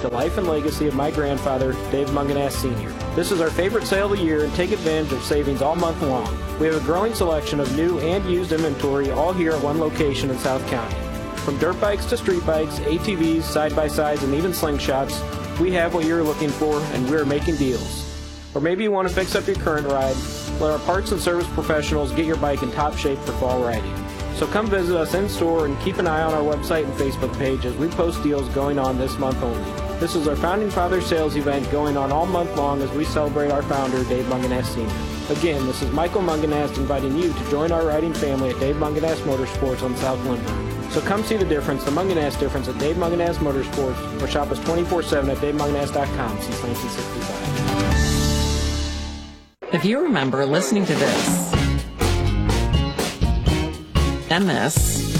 the life and legacy of my grandfather, Dave Munganast Sr. This is our favorite sale of the year and take advantage of savings all month long. We have a growing selection of new and used inventory all here at one location in South County. From dirt bikes to street bikes, ATVs, side-by-sides, and even slingshots, we have what you're looking for, and we're making deals. Or maybe you want to fix up your current ride. Let our parts and service professionals get your bike in top shape for fall riding. So come visit us in store and keep an eye on our website and Facebook page as we post deals going on this month only. This is our Founding Fathers sales event going on all month long as we celebrate our founder, Dave Munganast Sr. Again, this is Michael Munganast inviting you to join our riding family at Dave Munganast Motorsports on South Lindbergh. So come see the difference, the Munganast difference at Dave Munganast Motorsports, or shop us 24/7 at DaveMunganast.com since 1965. If you remember listening to this, and this,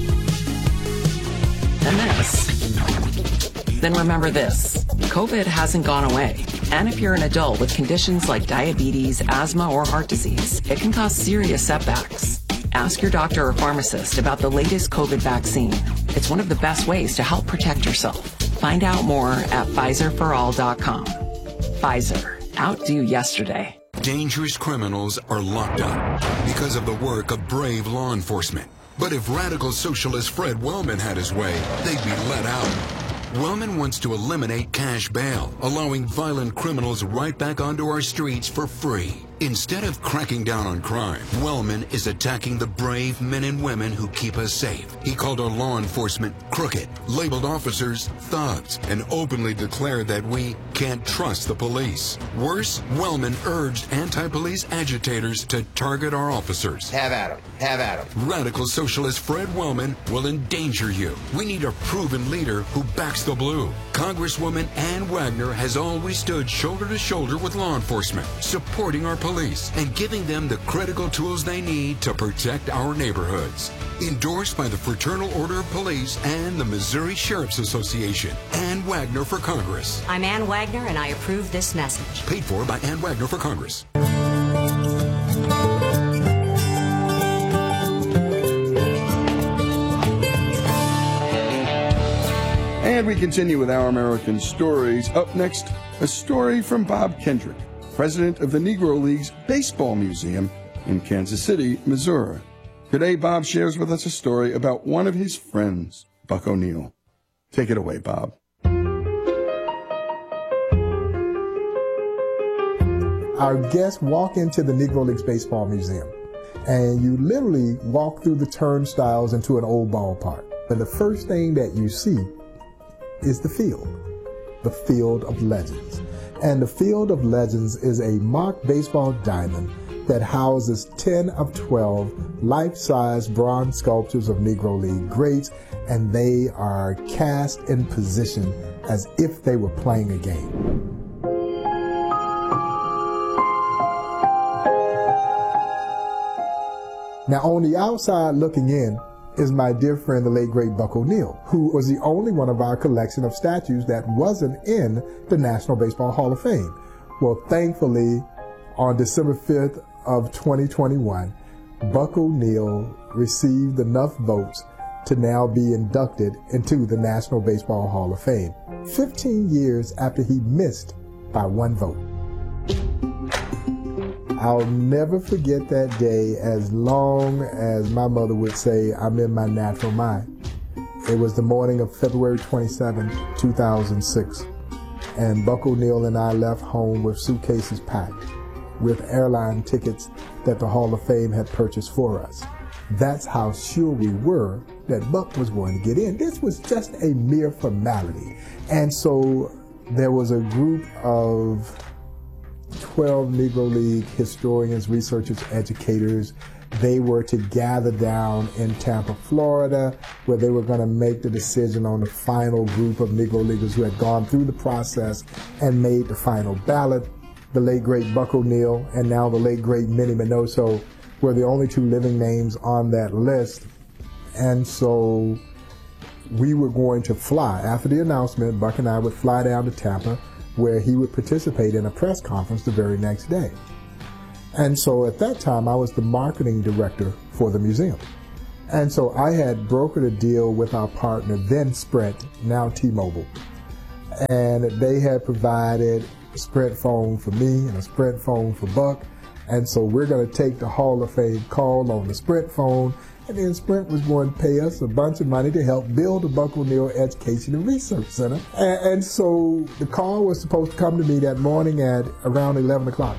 and this, then remember this. COVID hasn't gone away. And if you're an adult with conditions like diabetes, asthma, or heart disease, it can cause serious setbacks. Ask your doctor or pharmacist about the latest COVID vaccine. It's one of the best ways to help protect yourself. Find out more at PfizerForAll.com. Pfizer. Outdo yesterday. Dangerous criminals are locked up because of the work of brave law enforcement. But if radical socialist Fred Wellman had his way, they'd be let out. Wellman wants to eliminate cash bail, allowing violent criminals right back onto our streets for free. Instead of cracking down on crime, Wellman is attacking the brave men and women who keep us safe. He called our law enforcement crooked, labeled officers thugs, and openly declared that we can't trust the police. Worse, Wellman urged anti-police agitators to target our officers. Have at him. Have at him. Radical socialist Fred Wellman will endanger you. We need a proven leader who backs the blue. Congresswoman Ann Wagner has always stood shoulder to shoulder with law enforcement, supporting our police and giving them the critical tools they need to protect our neighborhoods. Endorsed by the Fraternal Order of Police and the Missouri Sheriff's Association. Ann Wagner for Congress. I'm Ann Wagner, and I approve this message. Paid for by Ann Wagner for Congress. And we continue with Our American Stories. Up next, a story from Bob Kendrick, president of the Negro League's Baseball Museum in Kansas City, Missouri. Today, Bob shares with us a story about one of his friends, Buck O'Neil. Take it away, Bob. Our guests walk into the Negro League's Baseball Museum, and you literally walk through the turnstiles into an old ballpark. And the first thing that you see is the Field of Legends. And the Field of Legends is a mock baseball diamond that houses 10 of 12 life-size bronze sculptures of Negro League greats, and they are cast in position as if they were playing a game. Now, on the outside looking in is my dear friend, the late great Buck O'Neil, who was the only one of our collection of statues that wasn't in the National Baseball Hall of Fame. Well, thankfully, on December 5th of 2021, Buck O'Neil received enough votes to now be inducted into the National Baseball Hall of Fame, 15 years after he missed by one vote. I'll never forget that day as long as my mother would say, I'm in my natural mind. It was the morning of February 27, 2006, and Buck O'Neil and I left home with suitcases packed with airline tickets that the Hall of Fame had purchased for us. That's how sure we were that Buck was going to get in. This was just a mere formality. And so there was a group of 12 Negro League historians, researchers, educators. They were to gather down in Tampa, Florida, where they were going to make the decision on the final group of Negro Leaguers who had gone through the process and made the final ballot. The late, great Buck O'Neil and now the late, great Minnie Minoso were the only two living names on that list. And so we were going to fly. After the announcement, Buck and I would fly down to Tampa, where he would participate in a press conference the very next day. And so at that time, I was the marketing director for the museum. And so I had brokered a deal with our partner, then Sprint, now T-Mobile. and they had provided a Sprint phone for me and a Sprint phone for Buck. And so we're going to take the Hall of Fame call on the Sprint phone, and then Sprint was going to pay us a bunch of money to help build the Buck O'Neil Education and Research Center. And so the call was supposed to come to me that morning at around 11 o'clock.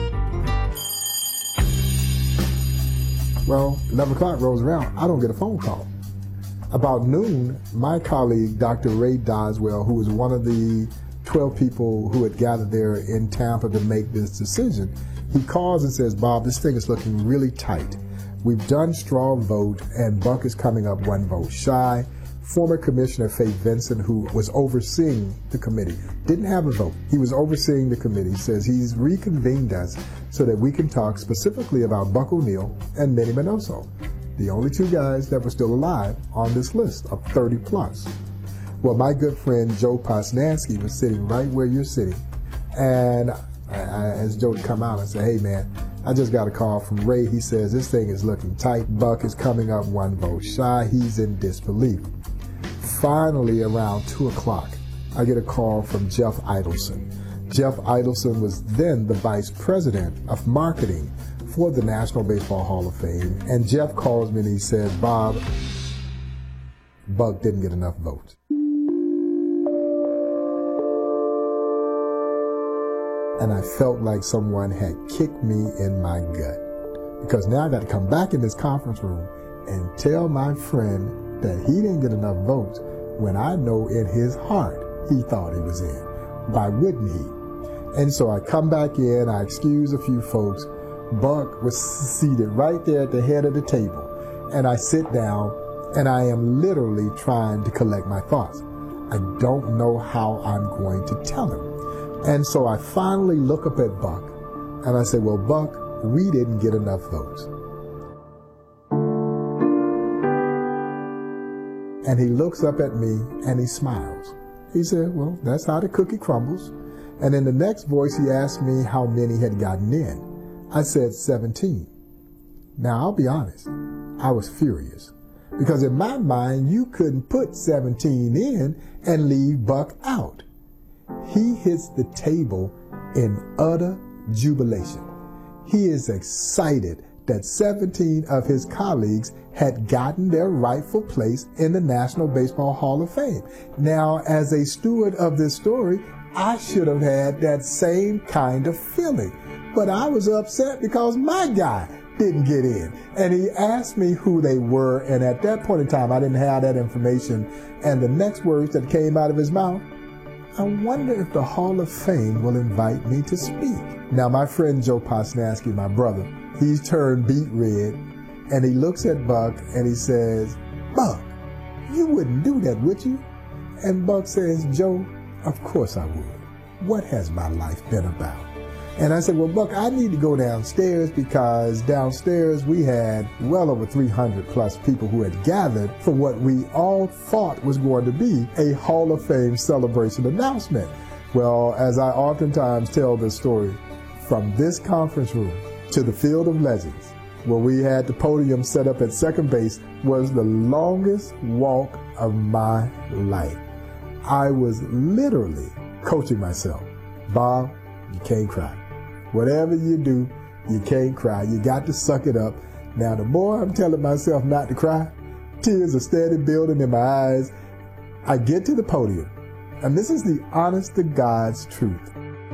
Well, 11 o'clock rolls around, I don't get a phone call. About noon, my colleague, Dr. Ray Doswell, who was one of the 12 people who had gathered there in Tampa to make this decision, he calls and says, Bob, this thing is looking really tight. We've done straw vote, and Buck is coming up 1 vote shy. Former Commissioner Faith Vincent, who was overseeing the committee, didn't have a vote. He was overseeing the committee, says he's reconvened us so that we can talk specifically about Buck O'Neil and Minnie Minoso, the only 2 guys that were still alive on this list of 30 plus. Well, my good friend Joe Posnanski was sitting right where you're sitting, and as Joe would come out and say, hey man, I just got a call from Ray. He says this thing is looking tight. Buck is coming up 1 vote shy. He's in disbelief. Finally, around 2 o'clock, I get a call from Jeff Idelson. Jeff Idelson was then the vice president of marketing for the National Baseball Hall of Fame. And Jeff calls me and he says, Bob, Buck didn't get enough votes. And I felt like someone had kicked me in my gut. Because now I got to come back in this conference room and tell my friend that he didn't get enough votes when I know in his heart he thought he was in. Why wouldn't he? And so I come back in, I excuse a few folks. Buck was seated right there at the head of the table. And I sit down and I am literally trying to collect my thoughts. I don't know how I'm going to tell him. And so I finally look up at Buck, and I say, well, Buck, we didn't get enough votes. And he looks up at me, and he smiles. He said, well, that's how the cookie crumbles. And in the next voice, he asked me how many had gotten in. I said 17. Now, I'll be honest, I was furious. Because in my mind, you couldn't put 17 in and leave Buck out. He hits the table in utter jubilation. He is excited that 17 of his colleagues had gotten their rightful place in the National Baseball Hall of Fame. Now, as a steward of this story, I should have had that same kind of feeling. But I was upset because my guy didn't get in. And he asked me who they were, and at that point in time, I didn't have that information. And the next words that came out of his mouth, I wonder if the Hall of Fame will invite me to speak. Now, my friend Joe Posnanski, my brother, he's turned beet red, and he looks at Buck and he says, Buck, you wouldn't do that, would you? And Buck says, Joe, of course I would. What has my life been about? And I said, well, Buck, I need to go downstairs because downstairs we had well over 300 plus people who had gathered for what we all thought was going to be a Hall of Fame celebration announcement. Well, as I oftentimes tell this story, from this conference room to the Field of Legends, where we had the podium set up at second base, was the longest walk of my life. I was literally coaching myself. Bob, you can't cry. Whatever you do, you can't cry. You got to suck it up. Now, the more I'm telling myself not to cry, tears are steady building in my eyes. I get to the podium, and this is the honest to God's truth.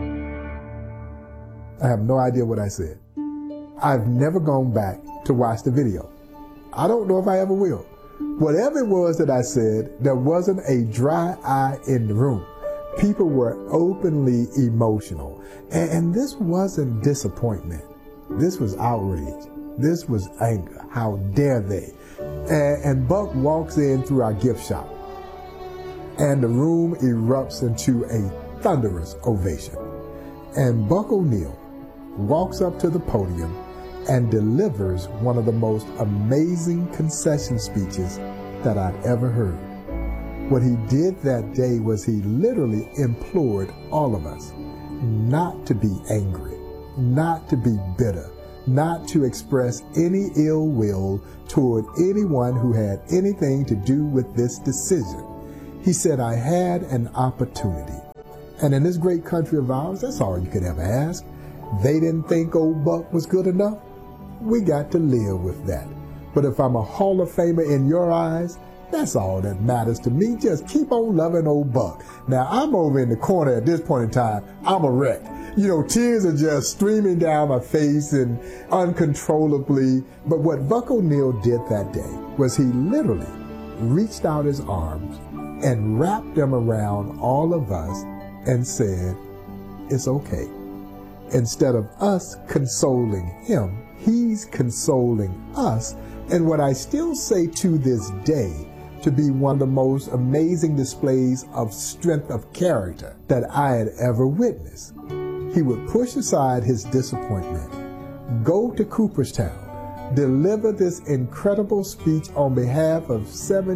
I have no idea what I said. I've never gone back to watch the video. I don't know if I ever will. Whatever it was that I said, there wasn't a dry eye in the room. People were openly emotional. And this wasn't disappointment. This was outrage. This was anger. How dare they? And Buck walks in through our gift shop. And the room erupts into a thunderous ovation. And Buck O'Neil walks up to the podium and delivers one of the most amazing concession speeches that I've ever heard. What he did that day was he literally implored all of us not to be angry, not to be bitter, not to express any ill will toward anyone who had anything to do with this decision. He said, I had an opportunity. And in this great country of ours, that's all you could ever ask. They didn't think old Buck was good enough. We got to live with that. But if I'm a Hall of Famer in your eyes, that's all that matters to me. Just keep on loving old Buck. Now, I'm over in the corner at this point in time. I'm a wreck. You know, tears are just streaming down my face and uncontrollably. But what Buck O'Neil did that day was he literally reached out his arms and wrapped them around all of us and said, it's okay. Instead of us consoling him, he's consoling us. And what I still say to this day to be one of the most amazing displays of strength of character that I had ever witnessed. He would push aside his disappointment, go to Cooperstown, deliver this incredible speech on behalf of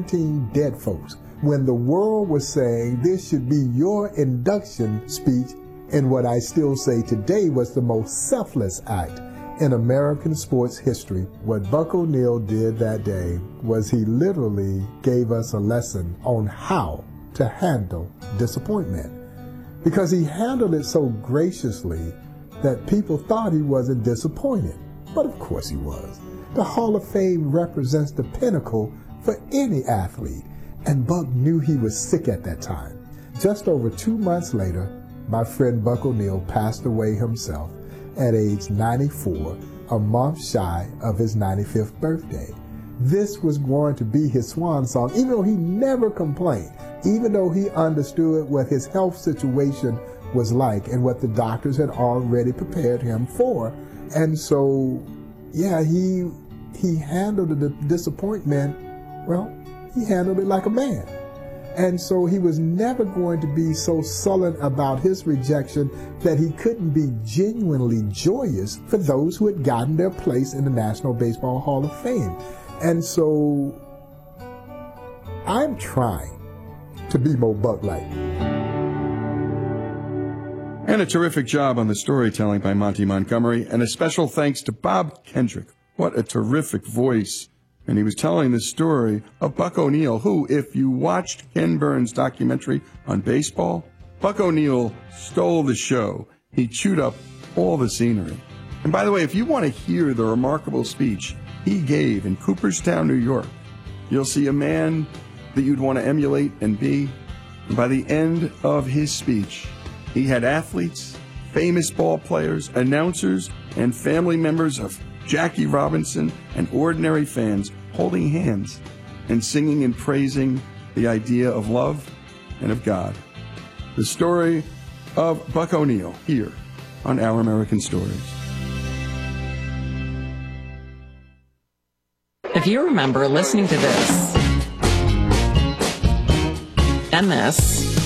17 dead folks when the world was saying this should be your induction speech in what I still say today was the most selfless act in American sports history. What Buck O'Neil did that day was he literally gave us a lesson on how to handle disappointment, because he handled it so graciously that people thought he wasn't disappointed. But of course he was. The Hall of Fame represents the pinnacle for any athlete, and Buck knew he was sick at that time. Just over 2 months later, my friend Buck O'Neil passed away himself at age 94, a month shy of his 95th birthday. This was going to be his swan song, even though he never complained, even though he understood what his health situation was like and what the doctors had already prepared him for. And so, yeah, he handled the disappointment, well, he handled it like a man. And so he was never going to be so sullen about his rejection that he couldn't be genuinely joyous for those who had gotten their place in the National Baseball Hall of Fame. And so I'm trying to be more Buck-like. And a terrific job on the storytelling by Monty Montgomery, and a special thanks to Bob Kendrick. What a terrific voice. And he was telling the story of Buck O'Neil, who, if you watched Ken Burns' documentary on baseball, Buck O'Neil stole the show. He chewed up all the scenery. And by the way, if you want to hear the remarkable speech he gave in Cooperstown, New York, you'll see a man that you'd want to emulate and be. And by the end of his speech, he had athletes, famous ball players, announcers, and family members of Jackie Robinson and ordinary fans holding hands and singing and praising the idea of love and of God. The story of Buck O'Neil here on Our American Stories. If you remember listening to this and this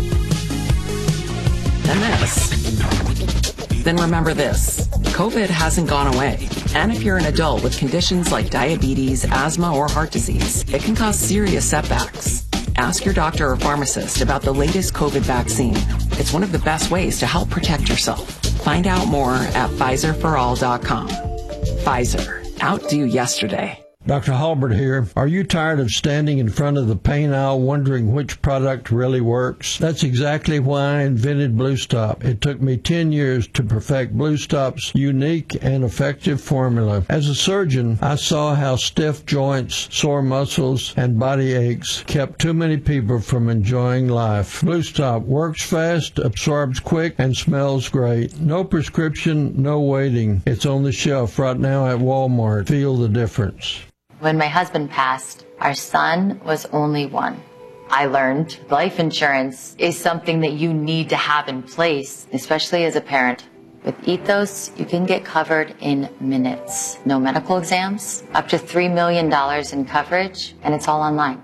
and this, then remember this. COVID hasn't gone away. And if you're an adult with conditions like diabetes, asthma, or heart disease, it can cause serious setbacks. Ask your doctor or pharmacist about the latest COVID vaccine. It's one of the best ways to help protect yourself. Find out more at PfizerForAll.com. Pfizer. Outdo yesterday. Dr. Halbert here. Are you tired of standing in front of the pain aisle wondering which product really works? That's exactly why I invented Blue Stop. It took me 10 years to perfect Blue Stop's unique and effective formula. As a surgeon, I saw how stiff joints, sore muscles, and body aches kept too many people from enjoying life. Blue Stop works fast, absorbs quick, and smells great. No prescription, no waiting. It's on the shelf right now at Walmart. Feel the difference. When my husband passed, our son was only one. I learned life insurance is something that you need to have in place, especially as a parent. With Ethos, you can get covered in minutes. No medical exams, up to $3 million in coverage, and it's all online.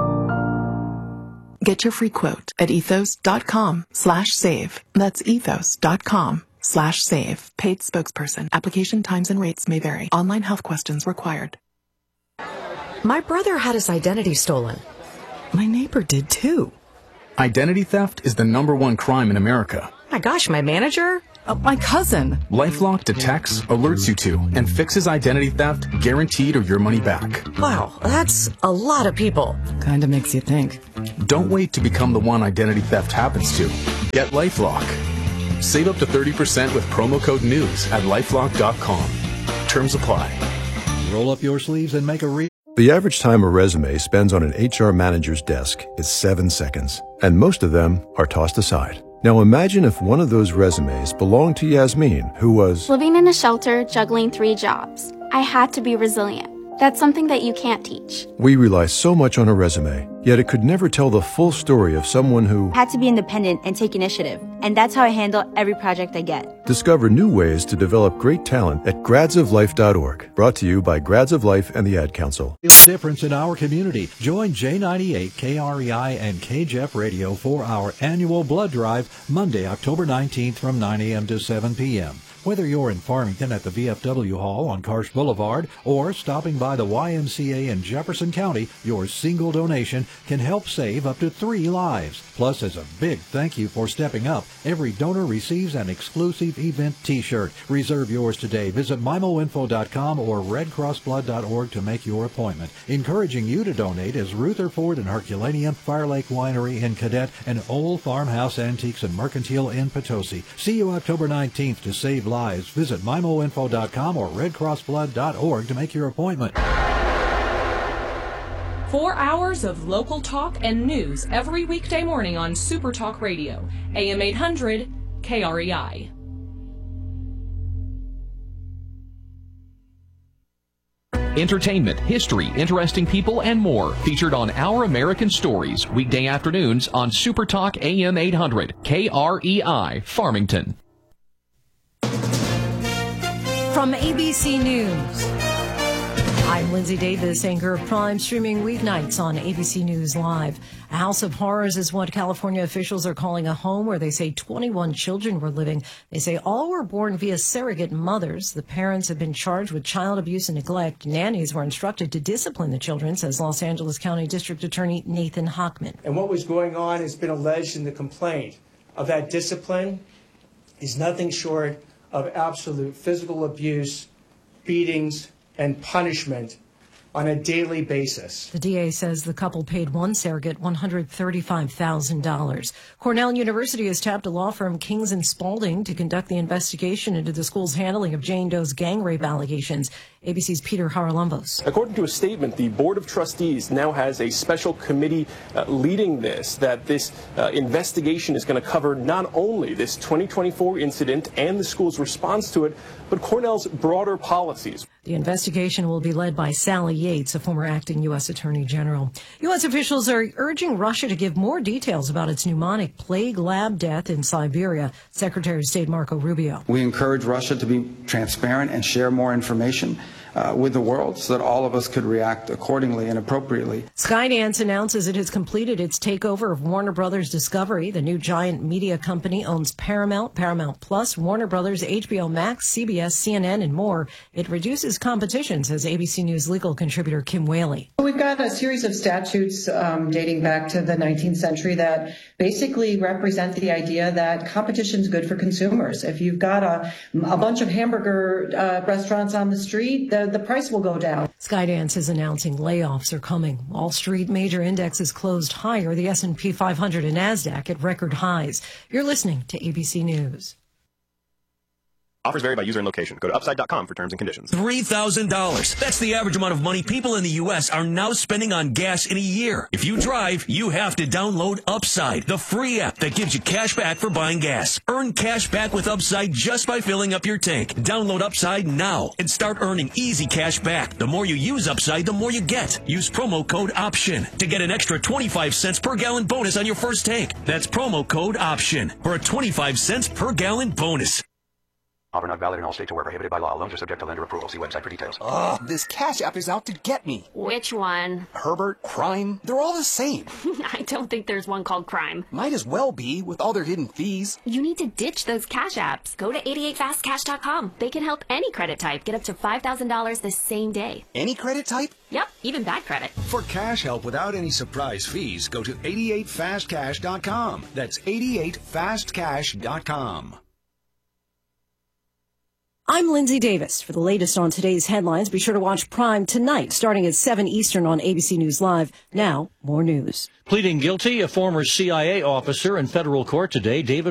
Get your free quote at ethos.com/save. That's ethos.com/save. Paid spokesperson. Application times and rates may vary. Online health questions required. My brother had his identity stolen. My neighbor did too. Identity theft is the #1 crime in America. My gosh, my manager? My cousin. LifeLock detects, alerts you to, and fixes identity theft, guaranteed or your money back. Wow, that's a lot of people. Kinda makes you think. Don't wait to become the one identity theft happens to. Get LifeLock. Save up to 30% with promo code NEWS at LifeLock.com. Terms apply. Roll up your sleeves and make a The average time a resume spends on an HR manager's desk is 7 seconds, and most of them are tossed aside. Now imagine if one of those resumes belonged to Yasmin, who was living in a shelter, juggling 3 jobs. I had to be resilient. That's something that you can't teach. We rely so much on a resume, yet it could never tell the full story of someone who had to be independent and take initiative. And that's how I handle every project I get. Discover new ways to develop great talent at gradsoflife.org. Brought to you by Grads of Life and the Ad Council. Difference in our community. Join J98, KREI, and KJEF Radio for our annual blood drive Monday, October 19th from 9 a.m. to 7 p.m. Whether you're in Farmington at the VFW Hall on Karsh Boulevard or stopping by the YMCA in Jefferson County, your single donation can help save up to 3 lives. Plus, as a big thank you for stepping up, every donor receives an exclusive event T-shirt. Reserve yours today. Visit MIMOinfo.com or redcrossblood.org to make your appointment. Encouraging you to donate is Rutherford and Herculaneum, Fire Lake Winery in Cadet, and Old Farmhouse Antiques and Mercantile in Potosi. See you October 19th to save lives. Visit MIMOinfo.com or redcrossblood.org to make your appointment. 4 hours of local talk and news every weekday morning on Super Talk Radio, AM 800, KREI. Entertainment, history, interesting people, and more featured on Our American Stories, weekday afternoons on Super Talk AM 800, KREI, Farmington. From ABC News, I'm Lindsay Davis, anchor of Prime, streaming weeknights on ABC News Live. A house of horrors is what California officials are calling a home where they say 21 children were living. They say all were born via surrogate mothers. The parents have been charged with child abuse and neglect. Nannies were instructed to discipline the children, says Los Angeles County District Attorney Nathan Hochman. And what was going on has been alleged in the complaint of that discipline is nothing short of absolute physical abuse, beatings, and punishment on a daily basis. The DA says the couple paid one surrogate $135,000. Cornell University has tapped a law firm, Kings and Spalding, to conduct the investigation into the school's handling of Jane Doe's gang rape allegations. ABC's Peter Haralambos. According to a statement, the Board of Trustees now has a special committee leading this investigation is going to cover not only this 2024 incident and the school's response to it, but Cornell's broader policies. The investigation will be led by Sally Yates, a former acting U.S. Attorney General. U.S. officials are urging Russia to give more details about its pneumonic plague lab death in Siberia. Secretary of State Marco Rubio. We encourage Russia to be transparent and share more information with the world so that all of us could react accordingly and appropriately. Skydance announces it has completed its takeover of Warner Brothers Discovery. The new giant media company owns Paramount, Paramount Plus, Warner Brothers, HBO Max, CBS, CNN, and more. It reduces competition, says ABC News legal contributor Kim Whaley. We've got a series of statutes dating back to the 19th century that basically represent the idea that competition is good for consumers. If you've got a bunch of hamburger restaurants on the street, the price will go down. Skydance is announcing layoffs are coming. Wall Street major indexes closed higher, the S&P 500 and NASDAQ at record highs. You're listening to ABC News. Offers vary by user and location. Go to upside.com for terms and conditions. $3,000. That's the average amount of money people in the U.S. are now spending on gas in a year. If you drive, you have to download Upside, the free app that gives you cash back for buying gas. Earn cash back with Upside just by filling up your tank. Download Upside now and start earning easy cash back. The more you use Upside, the more you get. Use promo code OPTION to get an extra 25 cents per gallon bonus on your first tank. That's promo code OPTION for a 25 cents per gallon bonus. Offer not valid in all states or where prohibited by law. Loans are subject to lender approval. See website for details. Ugh, this Cash App is out to get me. Which one? Herbert, Crime, they're all the same. I don't think there's one called Crime. Might as well be, with all their hidden fees. You need to ditch those Cash Apps. Go to 88fastcash.com. They can help any credit type get up to $5,000 the same day. Any credit type? Yep, even bad credit. For cash help without any surprise fees, go to 88fastcash.com. That's 88fastcash.com. I'm Lindsay Davis. For the latest on today's headlines, be sure to watch Prime tonight, starting at 7 Eastern on ABC News Live. Now, more news. Pleading guilty, a former CIA officer in federal court today, David